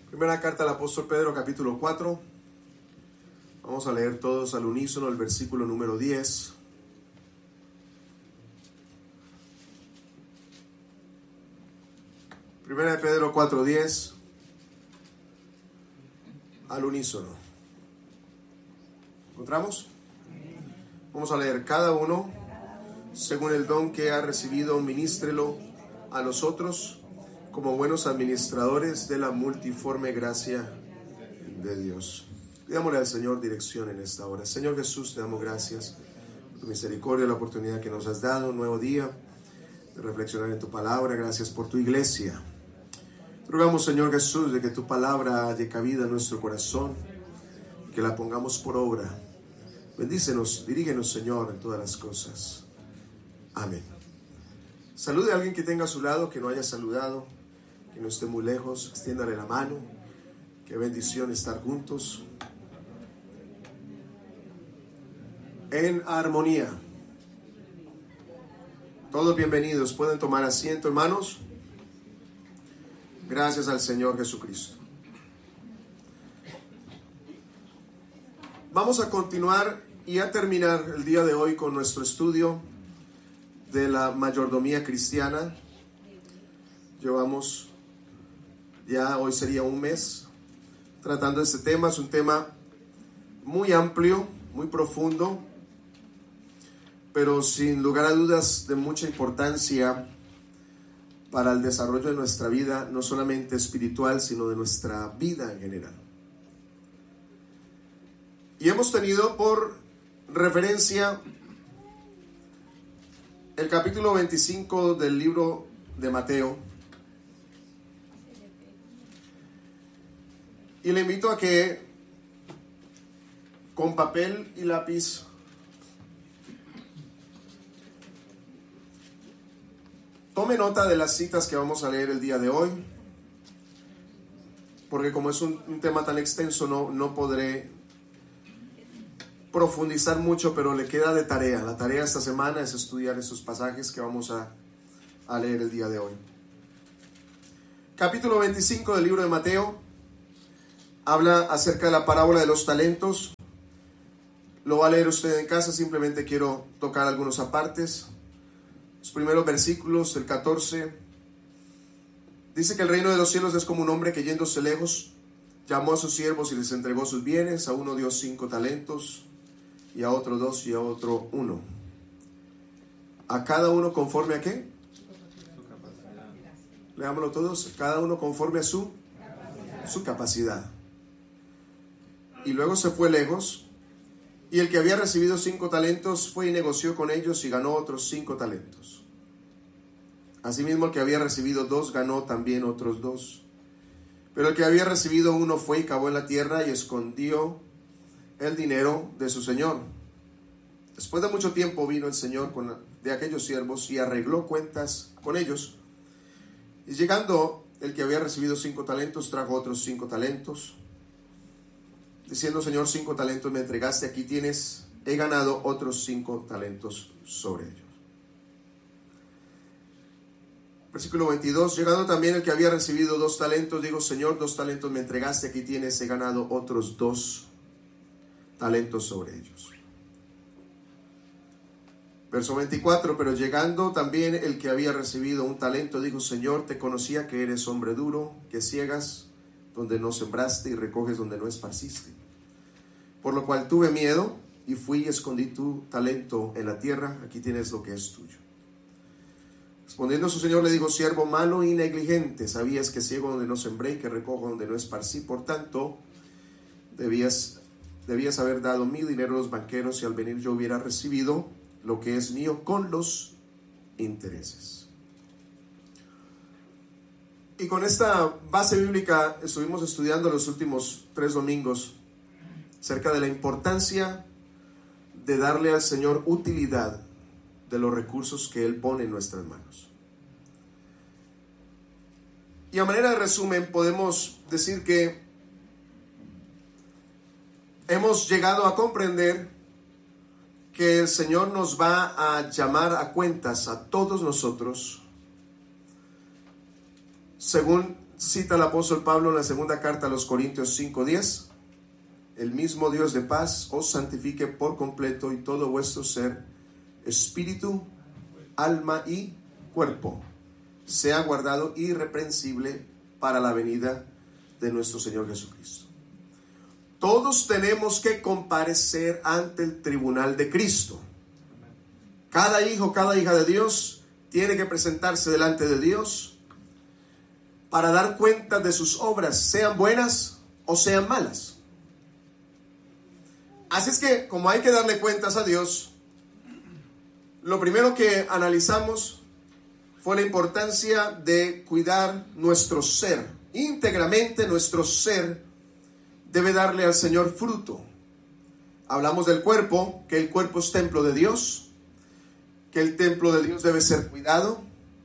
Primera carta al apóstol Pedro, capítulo 4. Vamos a leer todos al unísono el versículo número 10. Primera de Pedro 4:10. Al unísono. ¿Encontramos? Vamos a leer: cada uno, según el don que ha recibido, ministrelo a los otros como buenos administradores de la multiforme gracia de Dios. Pidámosle al Señor dirección en esta hora. Señor Jesús, te damos gracias por tu misericordia, la oportunidad que nos has dado, un nuevo día de reflexionar en tu palabra. Gracias por tu iglesia. Te rogamos, Señor Jesús, de que tu palabra haya cabida en nuestro corazón y que la pongamos por obra. Bendícenos, dirígenos, Señor, en todas las cosas. Amén. Salude a alguien que tenga a su lado, que no haya saludado, que no esté muy lejos. Extiéndale la mano. Qué bendición estar juntos en armonía. Todos bienvenidos. Pueden tomar asiento, hermanos. Gracias al Señor Jesucristo. Vamos a continuar y a terminar el día de hoy con nuestro estudio de la mayordomía cristiana. Llevamos ya, hoy sería un mes tratando este tema. Es un tema muy amplio, muy profundo, pero sin lugar a dudas de mucha importancia para el desarrollo de nuestra vida, no solamente espiritual, sino de nuestra vida en general. Y hemos tenido por referencia el capítulo 25 del libro de Mateo. Y le invito a que con papel y lápiz tome nota de las citas que vamos a leer el día de hoy, porque como es un tema tan extenso no podré profundizar mucho, pero le queda de tarea. La tarea esta semana es estudiar esos pasajes que vamos a leer el día de hoy. Capítulo 25 del libro de Mateo habla acerca de la parábola de los talentos. Lo va a leer usted en casa, simplemente quiero tocar algunos apartes. Los primeros versículos, el 14, dice que el reino de los cielos es como un hombre que, yéndose lejos, llamó a sus siervos y les entregó sus bienes. A uno dio 5 talentos, y a otro 2, y a otro 1. A cada uno conforme a ¿qué? Su capacidad. Leámoslo todos. Cada uno conforme a su capacidad. Y luego se fue lejos, y el que había recibido 5 talentos fue y negoció con ellos y ganó otros 5 talentos. Asimismo, el que había recibido 2 ganó también otros 2. Pero el que había recibido 1 fue y cavó en la tierra y escondió el dinero de su señor. Después de mucho tiempo vino el señor de aquellos siervos y arregló cuentas con ellos. Y llegando el que había recibido 5 talentos, trajo otros 5 talentos, diciendo: Señor, 5 talentos me entregaste, aquí tienes, he ganado otros 5 talentos sobre ellos. Versículo 22, llegando también el que había recibido 2 talentos, digo: Señor, 2 talentos me entregaste, aquí tienes, he ganado otros 2 talentos sobre ellos. Verso 24, pero llegando también el que había recibido 1 talento, dijo: Señor, te conocía que eres hombre duro, que ciegas donde no sembraste y recoges donde no esparciste. Por lo cual tuve miedo y fui y escondí tu talento en la tierra, aquí tienes lo que es tuyo. Respondiendo su señor le dijo: siervo malo y negligente, sabías que ciego donde no sembré y que recojo donde no esparcí, por tanto debías haber dado mi dinero a los banqueros, y al venir yo hubiera recibido lo que es mío con los intereses. Y con esta base bíblica estuvimos estudiando los últimos 3 domingos acerca de la importancia de darle al Señor utilidad de los recursos que Él pone en nuestras manos. Y a manera de resumen podemos decir que hemos llegado a comprender que el Señor nos va a llamar a cuentas a todos nosotros según cita el apóstol Pablo en la segunda carta a los Corintios 5:10. El mismo Dios de paz os santifique por completo y todo vuestro ser, espíritu, alma y cuerpo, sea guardado irreprensible para la venida de nuestro Señor Jesucristo. Todos tenemos que comparecer ante el tribunal de Cristo. Cada hijo, cada hija de Dios tiene que presentarse delante de Dios para dar cuenta de sus obras, sean buenas o sean malas. Así es que, como hay que darle cuentas a Dios, lo primero que analizamos fue la importancia de cuidar nuestro ser. Íntegramente nuestro ser debe darle al Señor fruto. Hablamos del cuerpo, que el cuerpo es templo de Dios, que el templo de Dios debe ser cuidado,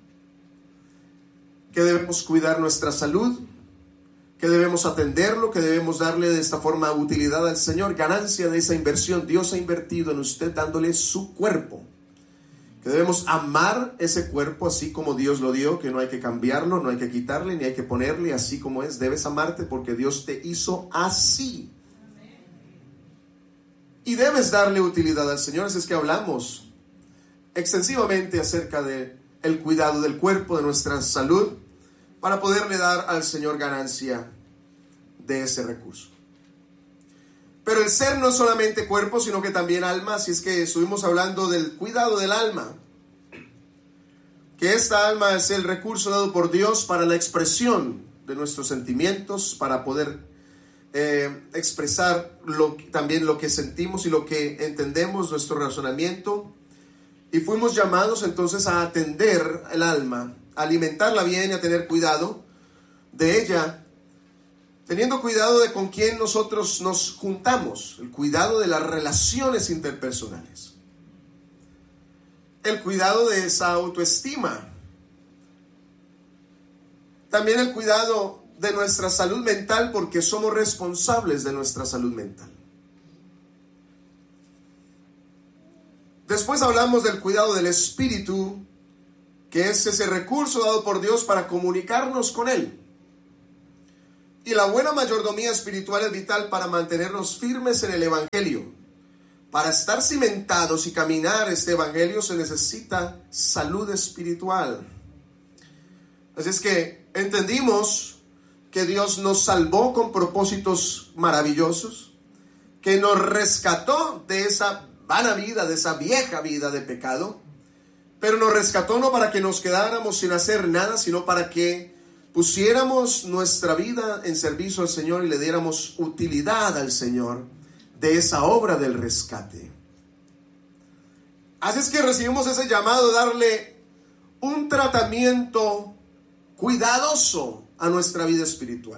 que debemos cuidar nuestra salud, que debemos atenderlo, que debemos darle de esta forma utilidad al Señor, ganancia de esa inversión. Dios ha invertido en usted dándole su cuerpo, que debemos amar ese cuerpo así como Dios lo dio, que no hay que cambiarlo, no hay que quitarle, ni hay que ponerle, así como es. Debes amarte porque Dios te hizo así. Y debes darle utilidad al Señor. Así es que hablamos extensivamente acerca de el cuidado del cuerpo, de nuestra salud, para poderle dar al Señor ganancia de ese recurso. Pero el ser no es solamente cuerpo, sino que también alma. Así es que estuvimos hablando del cuidado del alma, que esta alma es el recurso dado por Dios para la expresión de nuestros sentimientos, para poder expresar también lo que sentimos y lo que entendemos, nuestro razonamiento. Y fuimos llamados entonces a atender el alma, a alimentarla bien y a tener cuidado de ella, teniendo cuidado de con quién nosotros nos juntamos, el cuidado de las relaciones interpersonales, el cuidado de esa autoestima, también el cuidado de nuestra salud mental, porque somos responsables de nuestra salud mental. Después hablamos del cuidado del espíritu, que es ese recurso dado por Dios para comunicarnos con Él. Y la buena mayordomía espiritual es vital para mantenernos firmes en el Evangelio. Para estar cimentados y caminar este Evangelio se necesita salud espiritual. Así es que entendimos que Dios nos salvó con propósitos maravillosos, que nos rescató de esa vana vida, de esa vieja vida de pecado, pero nos rescató no para que nos quedáramos sin hacer nada, sino para que pusiéramos nuestra vida en servicio al Señor y le diéramos utilidad al Señor de esa obra del rescate. Así es que recibimos ese llamado de darle un tratamiento cuidadoso a nuestra vida espiritual.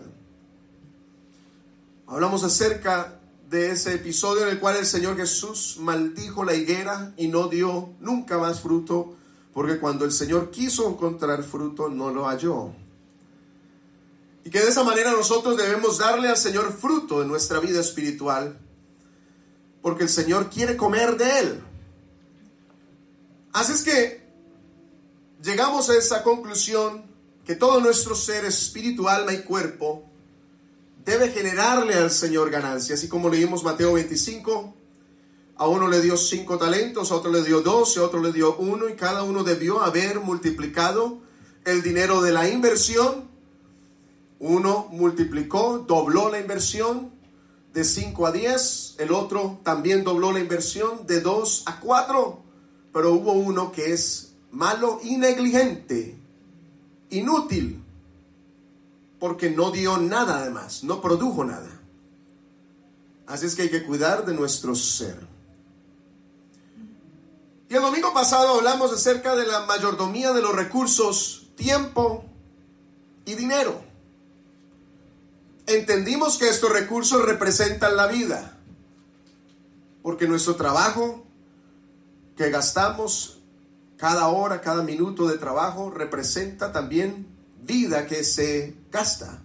Hablamos acerca de ese episodio en el cual el Señor Jesús maldijo la higuera y no dio nunca más fruto, porque cuando el Señor quiso encontrar fruto no lo halló. Y que de esa manera nosotros debemos darle al Señor fruto en nuestra vida espiritual, porque el Señor quiere comer de Él. Así es que llegamos a esa conclusión que todo nuestro ser, espíritu, alma y cuerpo, debe generarle al Señor ganancia. Así como leímos Mateo 25, a uno le dio 5 talentos, a otro le dio 2, a otro le dio 1, y cada uno debió haber multiplicado el dinero de la inversión. Uno multiplicó, dobló la inversión de 5 a 10, el otro también dobló la inversión de 2 a 4, pero hubo uno que es malo y negligente, inútil, porque no dio nada además, no produjo nada. Así es que hay que cuidar de nuestro ser. Y el domingo pasado hablamos acerca de la mayordomía de los recursos, tiempo y dinero. Entendimos que estos recursos representan la vida, porque nuestro trabajo que gastamos, cada hora, cada minuto de trabajo, representa también vida que se gasta.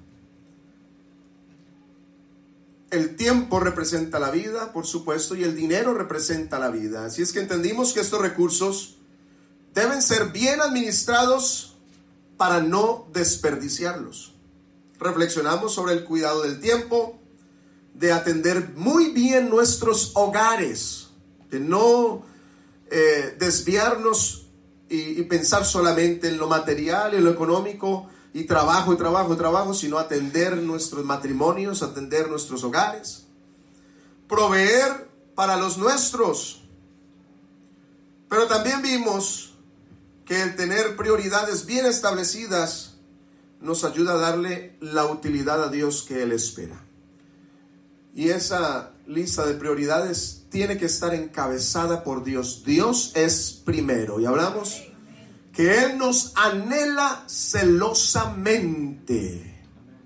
El tiempo representa la vida, por supuesto, y el dinero representa la vida. Así es que entendimos que estos recursos deben ser bien administrados para no desperdiciarlos. reflexionamos sobre el cuidado del tiempo, de atender muy bien nuestros hogares, de no desviarnos y pensar solamente en lo material, en lo económico, y trabajo, sino atender nuestros matrimonios, atender nuestros hogares, proveer para los nuestros. Pero también vimos que el tener prioridades bien establecidas nos ayuda a darle la utilidad a Dios que Él espera. Y esa lista de prioridades tiene que estar encabezada por Dios. Dios es primero. Y hablamos que Él nos anhela celosamente.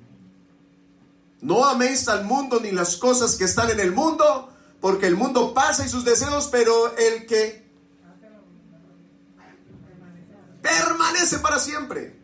No améis al mundo ni las cosas que están en el mundo, porque el mundo pasa y sus deseos, pero el que permanece para siempre.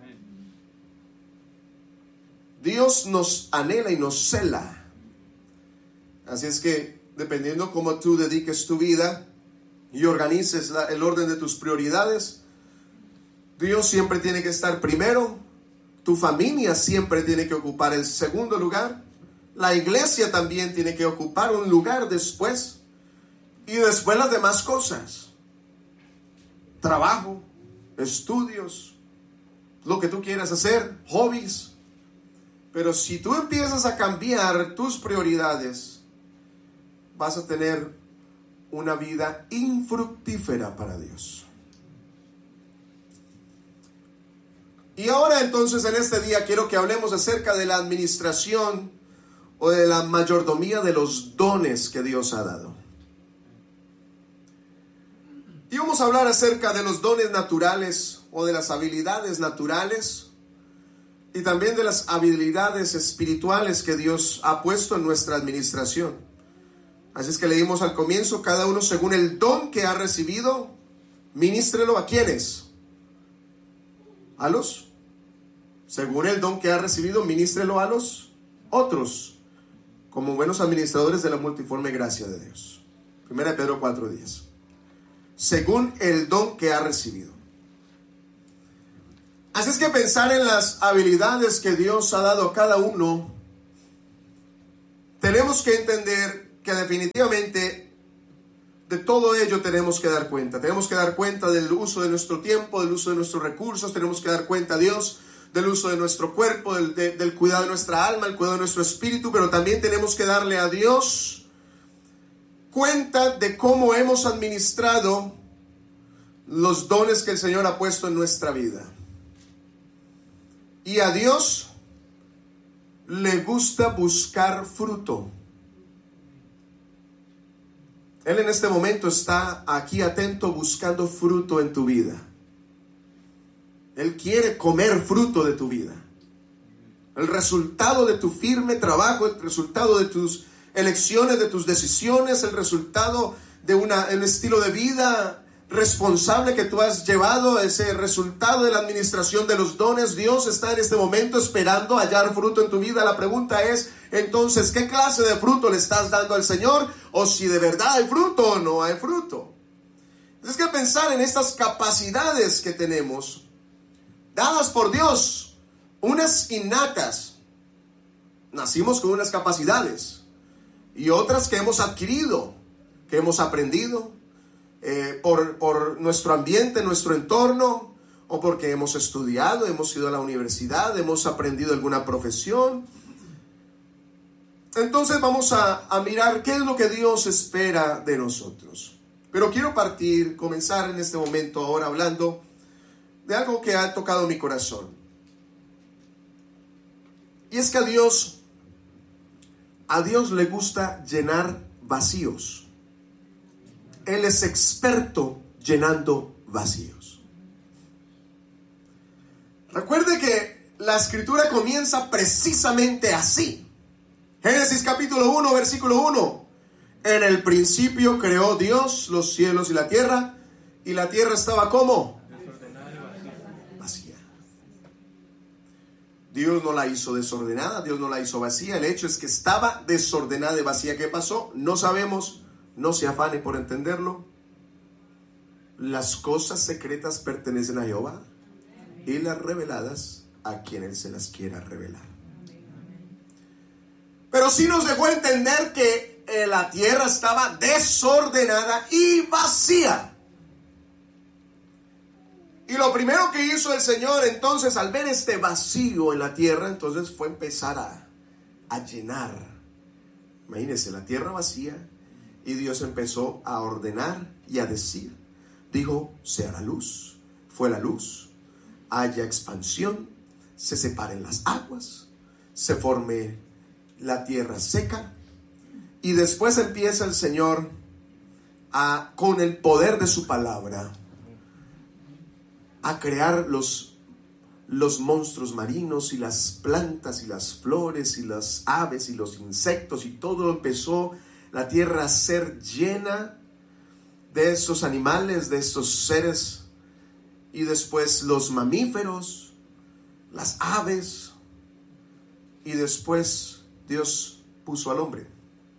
Dios nos anhela y nos cela. Así es que, dependiendo cómo tú dediques tu vida y organices el orden de tus prioridades, Dios siempre tiene que estar primero, tu familia siempre tiene que ocupar el segundo lugar, la iglesia también tiene que ocupar un lugar después, y después las demás cosas, trabajo, estudios, lo que tú quieras hacer, hobbies. Pero si tú empiezas a cambiar tus prioridades, vas a tener una vida infructífera para Dios. Y ahora entonces en este día quiero que hablemos acerca de la administración o de la mayordomía de los dones que Dios ha dado. Y vamos a hablar acerca de los dones naturales o de las habilidades naturales y también de las habilidades espirituales que Dios ha puesto en nuestra administración. Así es que leímos al comienzo, cada uno según el don que ha recibido, ministrelo a ¿quiénes? A los. Según el don que ha recibido, ministrelo a los otros, como buenos administradores de la multiforme gracia de Dios. 1 Pedro 4:10. Según el don que ha recibido. Así es que pensar en las habilidades que Dios ha dado a cada uno, tenemos que entender que definitivamente de todo ello tenemos que dar cuenta. Tenemos que dar cuenta del uso de nuestro tiempo, del uso de nuestros recursos. Tenemos que dar cuenta a Dios del uso de nuestro cuerpo, del cuidado de nuestra alma, el cuidado de nuestro espíritu. Pero también tenemos que darle a Dios cuenta de cómo hemos administrado los dones que el Señor ha puesto en nuestra vida. Y a Dios le gusta buscar fruto. Él en este momento está aquí atento buscando fruto en tu vida. Él quiere comer fruto de tu vida. El resultado de tu firme trabajo, el resultado de tus elecciones, de tus decisiones, el resultado de un estilo de vida responsable que tú has llevado, ese resultado de la administración de los dones. Dios está en este momento esperando hallar fruto en tu vida. La pregunta es, entonces, ¿qué clase de fruto le estás dando al Señor? O si de verdad hay fruto o no hay fruto. Es que pensar en estas capacidades que tenemos, dadas por Dios, unas innatas. Nacimos con unas capacidades y otras que hemos adquirido, que hemos aprendido por nuestro ambiente, nuestro entorno, o porque hemos estudiado, hemos ido a la universidad, hemos aprendido alguna profesión. Entonces vamos a mirar qué es lo que Dios espera de nosotros. Pero quiero comenzar en este momento ahora hablando de algo que ha tocado mi corazón. Y es que a Dios le gusta llenar vacíos. Él es experto llenando vacíos. Recuerde que la escritura comienza precisamente así. Génesis capítulo 1, versículo 1. En el principio creó Dios los cielos y la tierra estaba ¿cómo? Vacía. Dios no la hizo desordenada, Dios no la hizo vacía. El hecho es que estaba desordenada y vacía. ¿Qué pasó? No sabemos. No se afane por entenderlo. Las cosas secretas pertenecen a Jehová y las reveladas a quien Él se las quiera revelar. Pero sí nos dejó entender que la tierra estaba desordenada y vacía. Y lo primero que hizo el Señor entonces al ver este vacío en la tierra, entonces fue empezar a llenar. Imagínense, la tierra vacía, y Dios empezó a ordenar y a decir. Dijo, sea la luz. Fue la luz. Haya expansión. Se separen las aguas. Se forme la tierra seca. Y después empieza el Señor con el poder de su palabra a crear los monstruos marinos y las plantas y las flores y las aves y los insectos, y todo empezó la tierra a ser llena de estos animales, de estos seres, y después los mamíferos, las aves, y después Dios puso al hombre.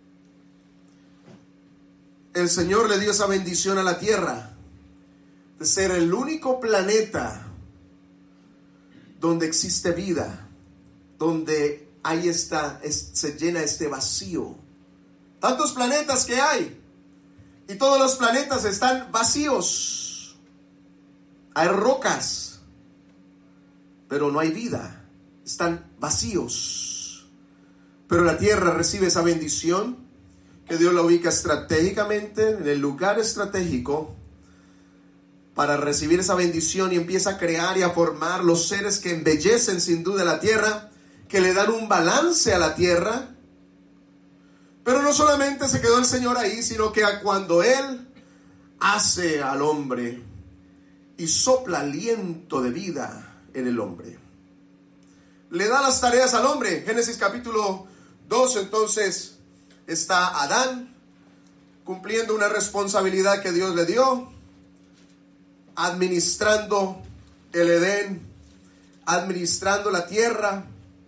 El Señor le dio esa bendición a la tierra de ser el único planeta donde existe vida, donde se llena este vacío. Tantos planetas que hay, y todos los planetas están vacíos. Hay rocas, pero no hay vida, están vacíos. Pero la tierra recibe esa bendición, que Dios la ubica estratégicamente en el lugar estratégico para recibir esa bendición, y empieza a crear y a formar los seres que embellecen sin duda la tierra, que le dan un balance a la tierra. Pero no solamente se quedó el Señor ahí, sino que cuando Él hace al hombre y sopla aliento de vida en el hombre, le da las tareas al hombre. Génesis capítulo 2, entonces está Adán cumpliendo una responsabilidad que Dios le dio, administrando el Edén, administrando la tierra.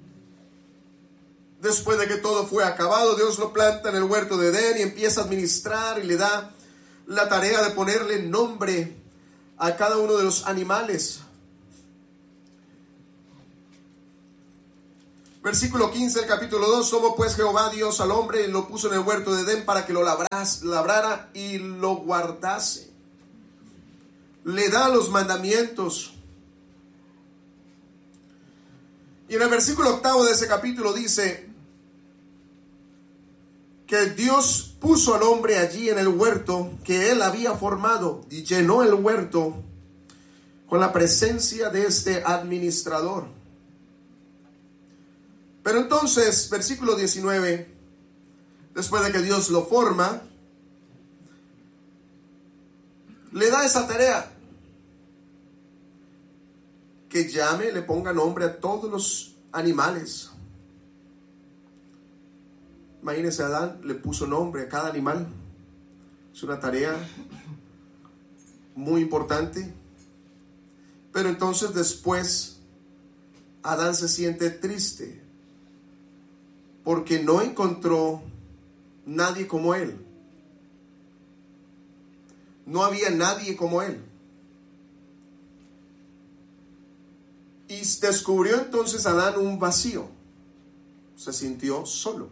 Después de que todo fue acabado, Dios lo planta en el huerto de Edén y empieza a administrar, y le da la tarea de ponerle nombre a cada uno de los animales. Versículo 15 del capítulo 2. Tomó pues Jehová Dios al hombre y lo puso en el huerto de Edén para que lo labrara y lo guardase. Le da los mandamientos. Y en el versículo 8 de ese capítulo dice que Dios puso al hombre allí en el huerto que él había formado, y llenó el huerto con la presencia de este administrador. Pero entonces, versículo 19, después de que Dios lo forma, le da esa tarea: que llame, le ponga nombre a todos los animales. Imagínense, Adán le puso nombre a cada animal. Es una tarea muy importante. Pero entonces después Adán se siente triste porque no encontró nadie como él. No había nadie como él. Y descubrió entonces Adán un vacío. Se sintió solo.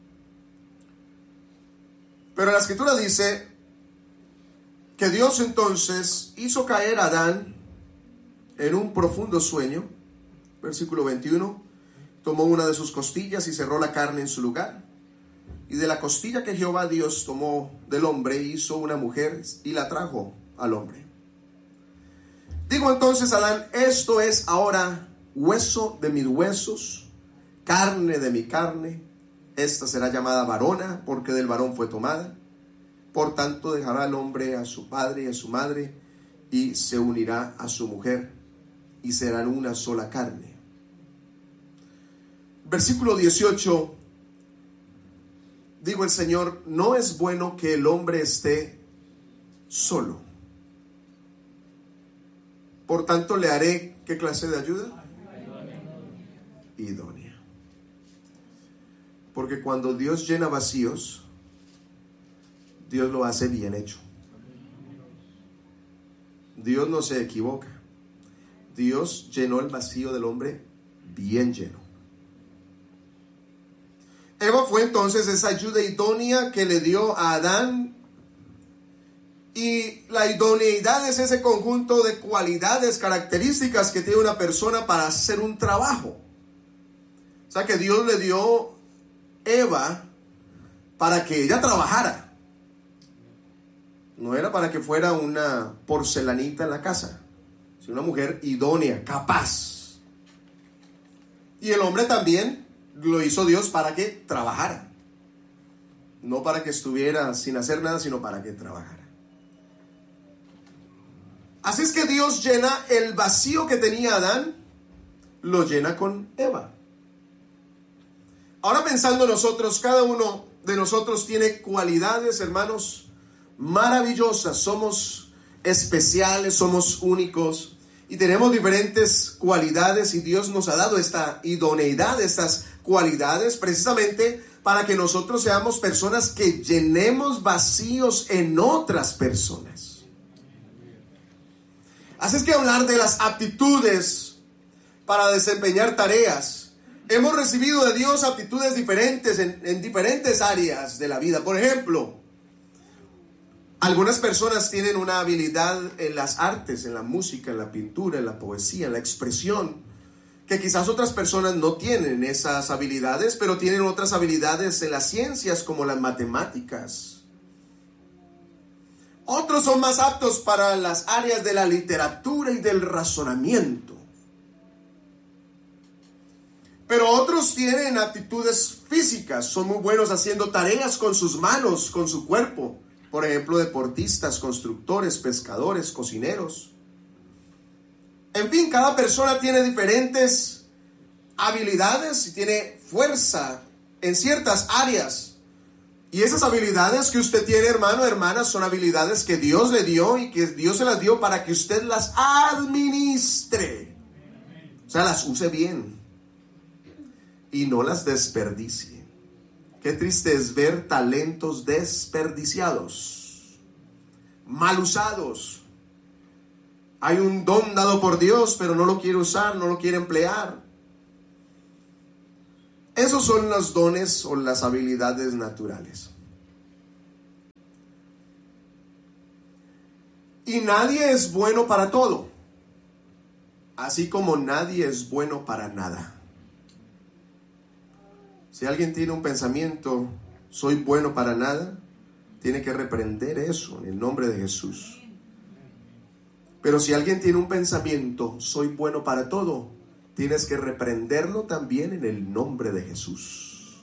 Pero la escritura dice que Dios entonces hizo caer a Adán en un profundo sueño. Versículo 21. Tomó una de sus costillas y cerró la carne en su lugar. Y de la costilla que Jehová Dios tomó del hombre, hizo una mujer y la trajo al hombre. Digo entonces Adán: esto es ahora hueso de mis huesos, carne de mi carne. Esta será llamada varona, porque del varón fue tomada. Por tanto dejará el hombre a su padre y a su madre, y se unirá a su mujer, y serán una sola carne. Versículo 18. Digo el Señor: no es bueno que el hombre esté solo. Por tanto le haré, ¿qué clase de ayuda? Idónea. Porque cuando Dios llena vacíos, Dios lo hace bien hecho. Dios no se equivoca. Dios llenó el vacío del hombre bien lleno. Eva fue entonces esa ayuda idónea que le dio a Adán. Y la idoneidad es ese conjunto de cualidades, características que tiene una persona para hacer un trabajo. O sea que Dios le dio Eva para que ella trabajara. No era para que fuera una porcelanita en la casa, sino una mujer idónea, capaz. Y el hombre también lo hizo Dios para que trabajara. No para que estuviera sin hacer nada, sino para que trabajara. Así es que Dios llena el vacío que tenía Adán, lo llena con Eva. Ahora pensando nosotros, cada uno de nosotros tiene cualidades, hermanos, maravillosas. Somos especiales, somos únicos y tenemos diferentes cualidades, y Dios nos ha dado esta idoneidad, estas cualidades precisamente para que nosotros seamos personas que llenemos vacíos en otras personas. Así es que hablar de las aptitudes para desempeñar tareas, hemos recibido de Dios aptitudes diferentes en diferentes áreas de la vida. Por ejemplo, algunas personas tienen una habilidad en las artes, en la música, en la pintura, en la poesía, en la expresión, que quizás otras personas no tienen esas habilidades, pero tienen otras habilidades en las ciencias como las matemáticas. Otros son más aptos para las áreas de la literatura y del razonamiento. Pero otros tienen aptitudes físicas, son muy buenos haciendo tareas con sus manos, con su cuerpo. Por ejemplo, deportistas, constructores, pescadores, cocineros. En fin, cada persona tiene diferentes habilidades y tiene fuerza en ciertas áreas. Y esas habilidades que usted tiene, hermano, hermana, son habilidades que Dios le dio y que Dios se las dio para que usted las administre. O sea, las use bien y no las desperdicie. Qué triste es ver talentos desperdiciados, mal usados. Hay un don dado por Dios, pero no lo quiere usar, no lo quiere emplear. Esos son los dones o las habilidades naturales. Y nadie es bueno para todo, así como nadie es bueno para nada. Si alguien tiene un pensamiento, soy bueno para nada, tiene que reprender eso en el nombre de Jesús. Pero si alguien tiene un pensamiento, soy bueno para todo, tienes que reprenderlo también en el nombre de Jesús.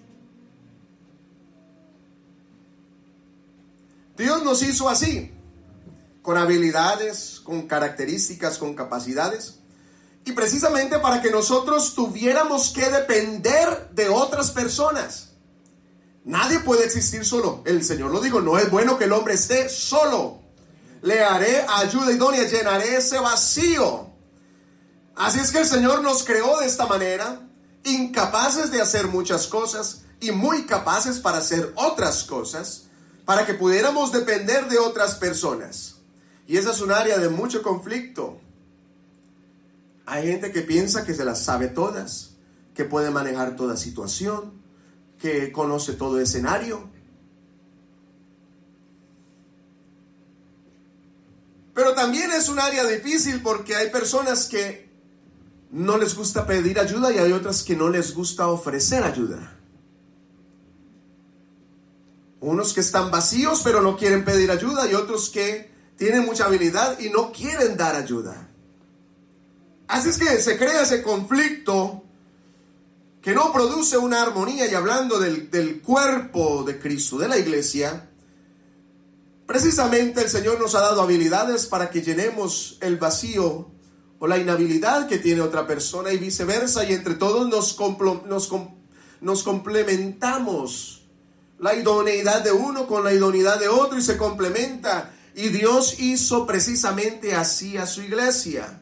Dios nos hizo así, con habilidades, con características, con capacidades, y precisamente para que nosotros tuviéramos que depender de otras personas. Nadie puede existir solo. El Señor lo dijo, no es bueno que el hombre esté solo. Le haré ayuda idónea, llenaré ese vacío. Así es que el Señor nos creó de esta manera, incapaces de hacer muchas cosas y muy capaces para hacer otras cosas, para que pudiéramos depender de otras personas. Y esa es un área de mucho conflicto. Hay gente que piensa que se las sabe todas, que puede manejar toda situación, que conoce todo escenario. Pero también es un área difícil porque hay personas que no les gusta pedir ayuda y hay otras que no les gusta ofrecer ayuda. Unos que están vacíos pero no quieren pedir ayuda y otros que tienen mucha habilidad y no quieren dar ayuda. Así es que se crea ese conflicto que no produce una armonía. Y hablando del cuerpo de Cristo, de la iglesia, precisamente el Señor nos ha dado habilidades para que llenemos el vacío o la inhabilidad que tiene otra persona y viceversa, y entre todos nos complementamos. La idoneidad de uno con la idoneidad de otro y se complementa, y Dios hizo precisamente así a su iglesia.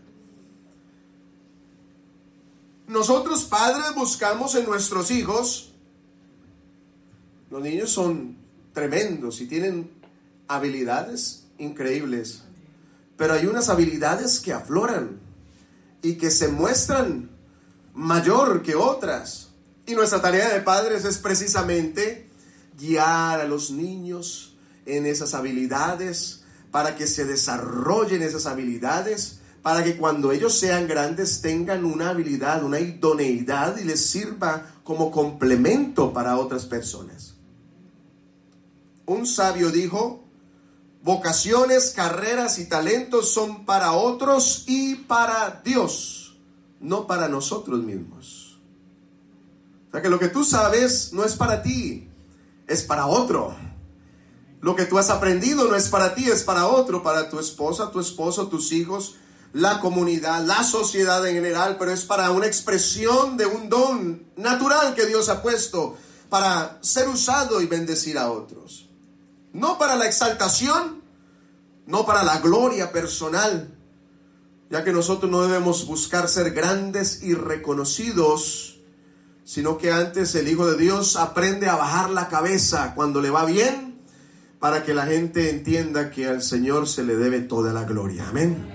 Nosotros padres buscamos en nuestros hijos, los niños son tremendos y tienen habilidades increíbles, pero hay unas habilidades que afloran y que se muestran mayor que otras. Y nuestra tarea de padres es precisamente guiar a los niños en esas habilidades, para que se desarrollen esas habilidades, para que cuando ellos sean grandes tengan una habilidad, una idoneidad y les sirva como complemento para otras personas. Un sabio dijo: vocaciones, carreras y talentos son para otros y para Dios, no para nosotros mismos. O sea que lo que tú sabes no es para ti, es para otro. Lo que tú has aprendido no es para ti, es para otro, para tu esposa, tu esposo, tus hijos, la comunidad, la sociedad en general, pero es para una expresión de un don natural que Dios ha puesto para ser usado y bendecir a otros. No para la exaltación, no para la gloria personal, ya que nosotros no debemos buscar ser grandes y reconocidos, sino que antes el Hijo de Dios aprende a bajar la cabeza cuando le va bien, para que la gente entienda que al Señor se le debe toda la gloria. Amén.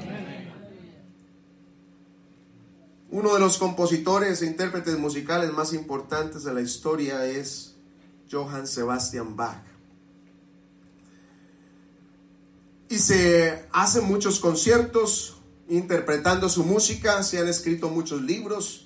Uno de los compositores e intérpretes musicales más importantes de la historia es Johann Sebastian Bach. Y se hacen muchos conciertos interpretando su música, se han escrito muchos libros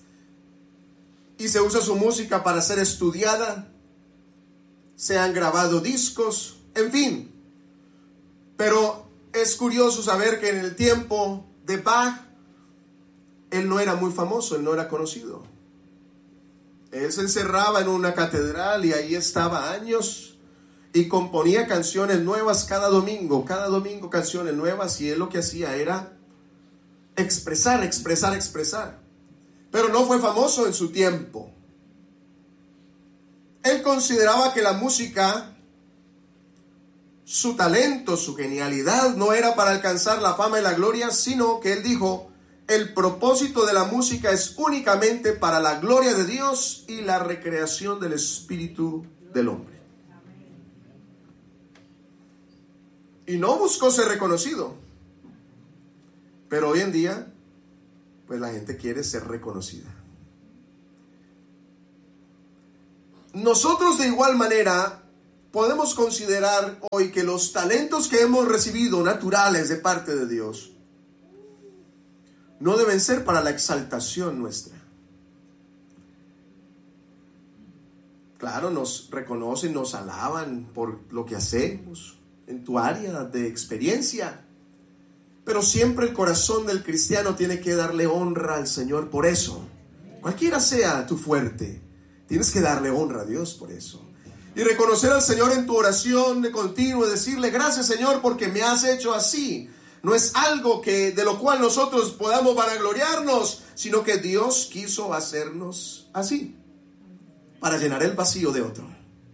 y se usa su música para ser estudiada, se han grabado discos, en fin. Pero es curioso saber que en el tiempo de Bach, él no era muy famoso, él no era conocido. Él se encerraba en una catedral y ahí estaba años y componía canciones nuevas cada domingo canciones nuevas, y él lo que hacía era expresar. Pero no fue famoso en su tiempo. Él consideraba que la música, su talento, su genialidad, no era para alcanzar la fama y la gloria, sino que él dijo: el propósito de la música es únicamente para la gloria de Dios y la recreación del espíritu del hombre. Y no buscó ser reconocido. Pero hoy en día, pues la gente quiere ser reconocida. Nosotros de igual manera podemos considerar hoy que los talentos que hemos recibido naturales de parte de Dios no deben ser para la exaltación nuestra. Claro, nos reconocen, nos alaban por lo que hacemos en tu área de experiencia, pero siempre el corazón del cristiano tiene que darle honra al Señor por eso. Cualquiera sea tu fuerte, tienes que darle honra a Dios por eso. Y reconocer al Señor en tu oración de continuo y decirle: gracias, Señor, porque me has hecho así. No es algo de lo cual nosotros podamos vanagloriarnos, sino que Dios quiso hacernos así, para llenar el vacío de otro.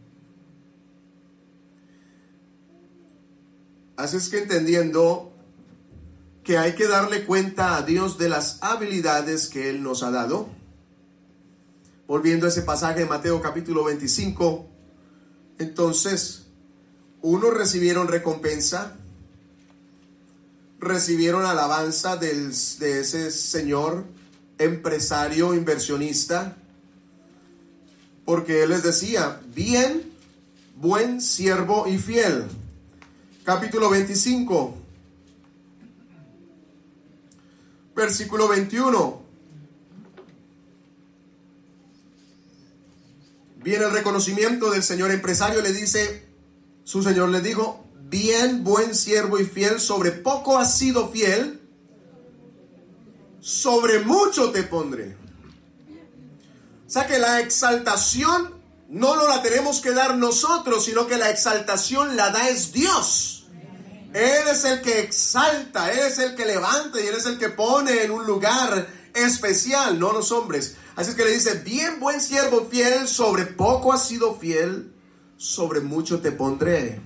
Así es que, entendiendo que hay que darle cuenta a Dios de las habilidades que Él nos ha dado, volviendo a ese pasaje de Mateo capítulo 25, entonces, unos recibieron recompensa, recibieron alabanza de ese señor empresario, inversionista, porque él les decía: bien, buen siervo y fiel. Capítulo 25, versículo 21. Viene el reconocimiento del señor empresario, le dice, su señor le dijo: bien, buen siervo y fiel, sobre poco has sido fiel, sobre mucho te pondré. O sea que la exaltación no la tenemos que dar nosotros, sino que la exaltación la da es Dios. Él es el que exalta, Él es el que levanta y Él es el que pone en un lugar especial, no los hombres. Así es que le dice: bien, buen siervo fiel, sobre poco has sido fiel, sobre mucho te pondré.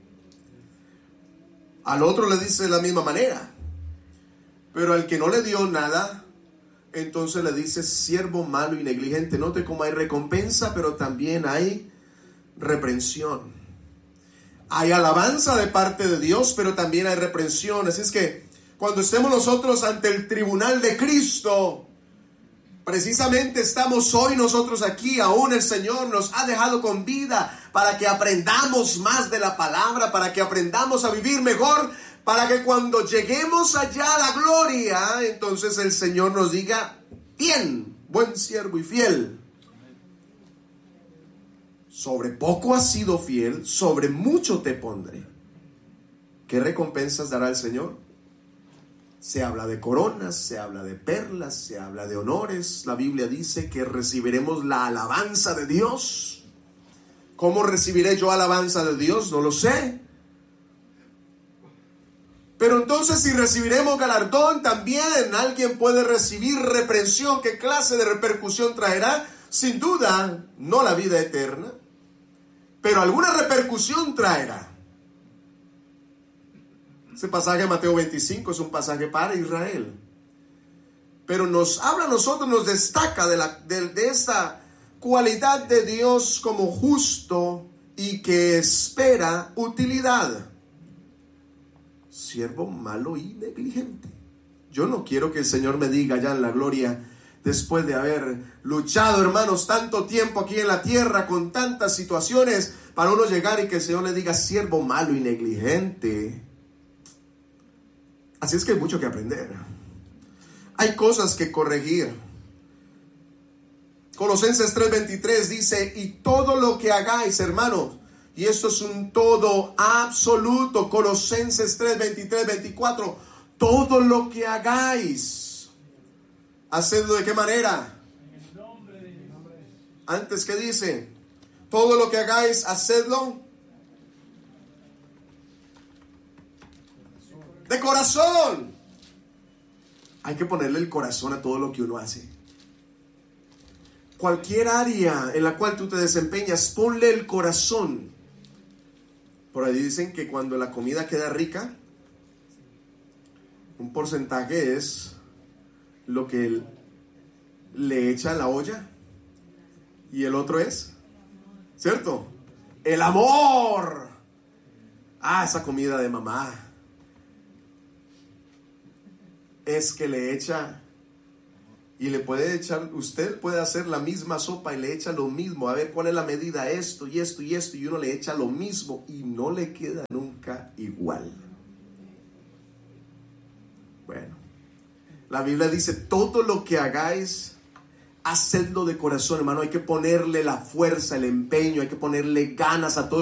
Al otro le dice de la misma manera, pero al que no le dio nada, entonces le dice: siervo malo y negligente. Note cómo hay recompensa, pero también hay reprensión. Hay alabanza de parte de Dios, pero también hay reprensión. Así es que cuando estemos nosotros ante el tribunal de Cristo, Precisamente estamos hoy nosotros aquí, aún el Señor nos ha dejado con vida para que aprendamos más de la palabra, para que aprendamos a vivir mejor, para que cuando lleguemos allá a la gloria, entonces el Señor nos diga: bien, buen siervo y fiel. Sobre poco has sido fiel, sobre mucho te pondré. ¿Qué recompensas dará el Señor? Se habla de coronas, se habla de perlas, se habla de honores. La Biblia dice que recibiremos la alabanza de Dios. ¿Cómo recibiré yo alabanza de Dios? No lo sé. Pero entonces, si recibiremos galardón, también alguien puede recibir reprensión. ¿Qué clase de repercusión traerá? Sin duda, no la vida eterna, pero alguna repercusión traerá. Ese pasaje de Mateo 25 es un pasaje para Israel, pero nos habla a nosotros, nos destaca de esta cualidad de Dios como justo y que espera utilidad. Siervo malo y negligente. Yo no quiero que el Señor me diga ya en la gloria, después de haber luchado, hermanos, tanto tiempo aquí en la tierra con tantas situaciones, para uno llegar y que el Señor le diga: siervo malo y negligente. Así es que hay mucho que aprender. Hay cosas que corregir. Colosenses 3:23 dice: y todo lo que hagáis, hermanos, y esto es un todo absoluto. Colosenses 3:23, 24. Todo lo que hagáis, hacedlo ¿de qué manera? Antes, ¿qué dice? Todo lo que hagáis, hacedlo de corazón. Hay que ponerle el corazón a todo lo que uno hace. Cualquier área en la cual tú te desempeñas, ponle el corazón. Por ahí dicen que cuando la comida queda rica, un porcentaje es lo que le echa a la olla y el otro es, ¿cierto? El amor. Esa comida de mamá es que le echa, y le puede echar, usted puede hacer la misma sopa y le echa lo mismo, a ver cuál es la medida, esto y esto y esto, y uno le echa lo mismo y no le queda nunca igual. Bueno, la Biblia dice: todo lo que hagáis, hacedlo de corazón, hermano. Hay que ponerle la fuerza, el empeño, hay que ponerle ganas a todo